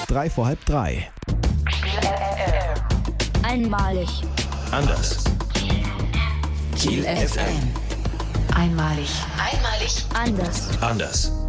3 vor halb 3. Einmalig. Anders. Kiel FM. Einmalig. Einmalig. Anders. Anders.